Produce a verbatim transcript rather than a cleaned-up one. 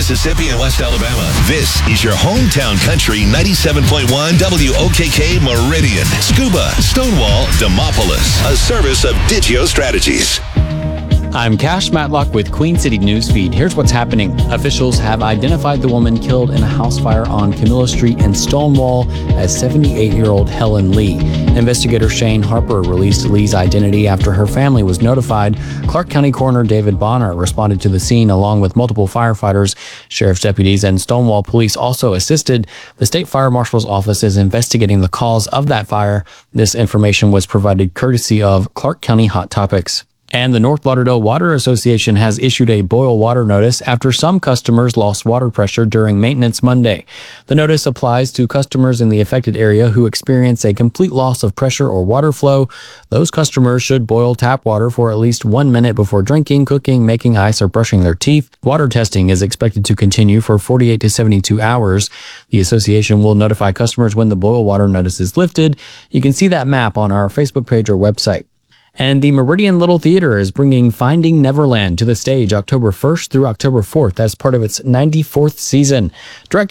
Mississippi, and West Alabama. This is your hometown country ninety-seven point one W O K K Meridian. Scuba, Stonewall, Demopolis. A service of Digio Strategies. I'm Cash Matlock with Queen City Newsfeed. Here's what's happening. Officials have identified the woman killed in a house fire on Camilla Street in Stonewall as seventy-eight-year-old Helen Lee. Investigator Shane Harper released Lee's identity after her family was notified. Clark County Coroner David Bonner responded to the scene along with multiple firefighters. Sheriff's deputies and Stonewall police also assisted. The state fire marshal's office is investigating the cause of that fire. This information was provided courtesy of Clark County Hot Topics. And the North Lauderdale Water Association has issued a boil water notice after some customers lost water pressure during maintenance Monday. The notice applies to customers in the affected area who experience a complete loss of pressure or water flow. Those customers should boil tap water for at least one minute before drinking, cooking, making ice, or brushing their teeth. Water testing is expected to continue for forty-eight to seventy-two hours. The association will notify customers when the boil water notice is lifted. You can see that map on our Facebook page or website. And the Meridian Little Theater is bringing Finding Neverland to the stage October first through October fourth as part of its ninety-fourth season. Director